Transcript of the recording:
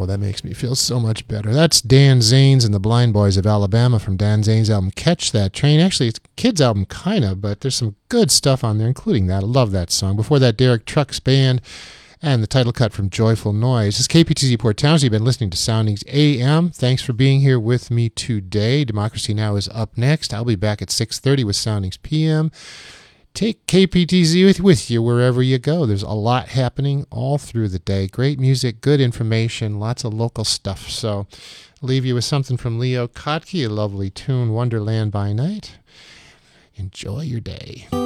Oh, that makes me feel so much better. That's Dan Zanes and the Blind Boys of Alabama from Dan Zanes' album Catch That Train. Actually, it's a kid's album, kind of, but there's some good stuff on there, including that. I love that song. Before that, Derek Trucks Band and the title cut from Joyful Noise. This is KPTZ Port Townsend. You've been listening to Soundings AM. Thanks for being here with me today. Democracy Now! Is up next. I'll be back at 6:30 with Soundings PM. Take KPTZ with you wherever you go. There's a lot happening all through the day. Great music, good information, lots of local stuff. So I'll leave you with something from Leo Kottke, a lovely tune, Wonderland by Night. Enjoy your day.